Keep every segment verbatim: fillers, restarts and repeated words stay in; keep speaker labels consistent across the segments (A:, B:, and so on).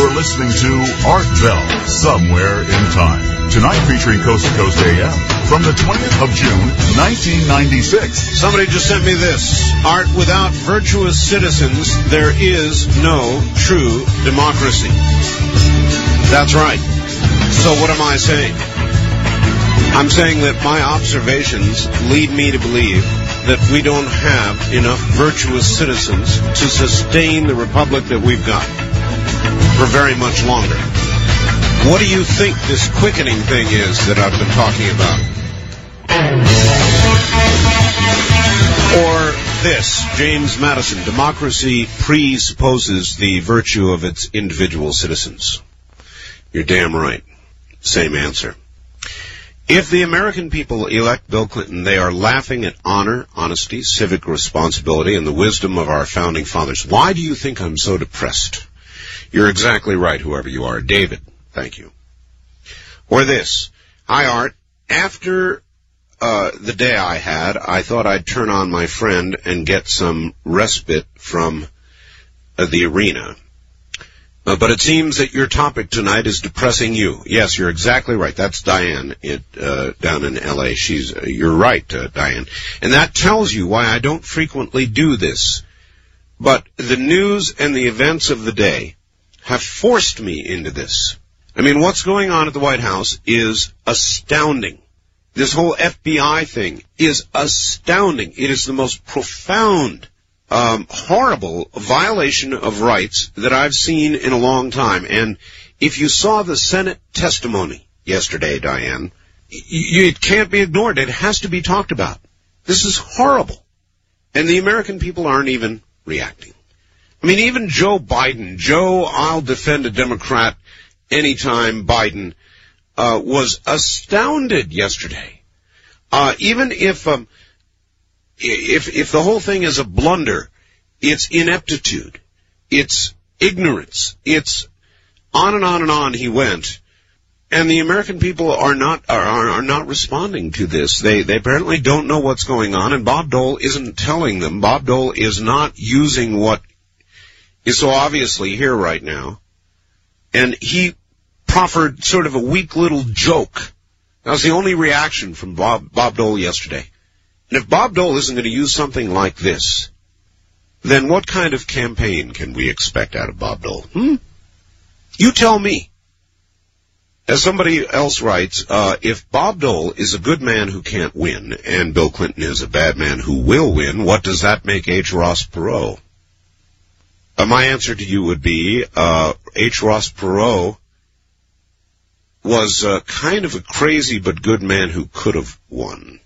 A: You're listening to Art Bell, Somewhere in Time. Tonight featuring Coast to Coast A M from the twentieth of June, nineteen ninety-six.
B: Somebody just sent me this. Art, without virtuous citizens, there is no true democracy. That's right. So what am I saying? I'm saying that my observations lead me to believe that we don't have enough virtuous citizens to sustain the republic that we've got for very much longer. What do you think this quickening thing is that I've been talking about? Or this, James Madison, democracy presupposes the virtue of its individual citizens. You're damn right. Same answer. If the American people elect Bill Clinton, they are laughing at honor, honesty, civic responsibility, and the wisdom of our founding fathers. Why do you think I'm so depressed? You're exactly right, whoever you are. David, thank you. Or this. Hi, Art. After uh, the day I had, I thought I'd turn on my friend and get some respite from uh, the arena. Uh, but it seems that your topic tonight is depressing you. Yes, you're exactly right. That's Diane it, uh, down in L A She's, uh, you're right, uh, Diane. And that tells you why I don't frequently do this. But the news and the events of the day have forced me into this. I mean, what's going on at the White House is astounding. This whole F B I thing is astounding. It is the most profound Um, horrible violation of rights that I've seen in a long time. And if you saw the Senate testimony yesterday, Diane, y- it can't be ignored. It has to be talked about. This is horrible. And the American people aren't even reacting. I mean, even Joe Biden, Joe, I'll defend a Democrat anytime Biden, uh, was astounded yesterday. Uh, even if, um, If if the whole thing is a blunder, it's ineptitude, it's ignorance, it's on and on and on he went, and the American people are not are are not responding to this. They they apparently don't know what's going on, and Bob Dole isn't telling them. Bob Dole is not using what is so obviously here right now, and he proffered sort of a weak little joke. That was the only reaction from Bob Bob Dole yesterday. And if Bob Dole isn't going to use something like this, then what kind of campaign can we expect out of Bob Dole? Hmm? You tell me. As somebody else writes, uh, if Bob Dole is a good man who can't win, and Bill Clinton is a bad man who will win, what does that make H. Ross Perot? Uh, my answer to you would be, uh, H. Ross Perot was uh, kind of a crazy but good man who could have won.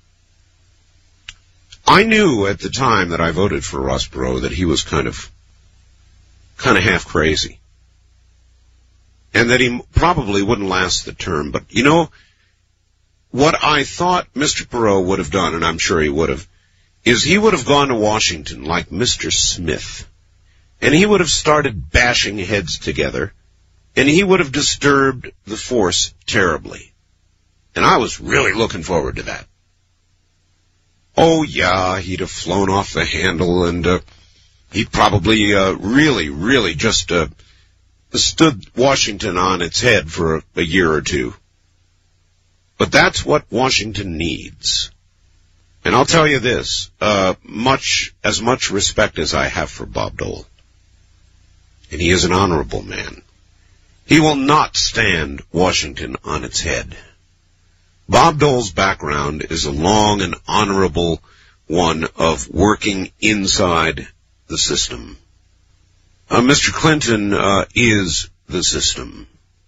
B: I knew at the time that I voted for Ross Perot that he was kind of, kind of half crazy. And that he probably wouldn't last the term. But, you know, what I thought Mister Perot would have done, and I'm sure he would have, is he would have gone to Washington like Mister Smith. And he would have started bashing heads together. And he would have disturbed the force terribly. And I was really looking forward to that. Oh, yeah, he'd have flown off the handle, and uh, he probably uh, really, really just uh, stood Washington on its head for a, a year or two. But that's what Washington needs. And I'll tell you this, uh, much as much respect as I have for Bob Dole, and he is an honorable man, he will not stand Washington on its head. Bob Dole's background is a long and honorable one of working inside the system. Uh, Mister Clinton uh, is the system.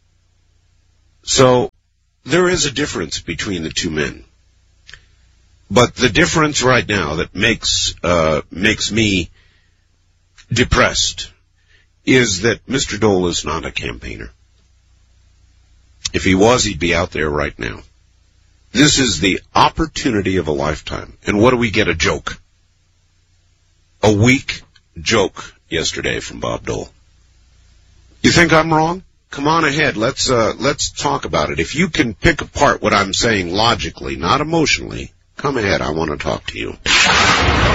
B: So there is a difference between the two men. But the difference right now that makes uh, makes me depressed is that Mister Dole is not a campaigner. If he was, he'd be out there right now. This is the opportunity of a lifetime. And what do we get? A joke. A weak joke yesterday from Bob Dole. You think I'm wrong? Come on ahead. Let's uh, let's talk about it. If you can pick apart what I'm saying logically, not emotionally, come ahead. I want to talk to you.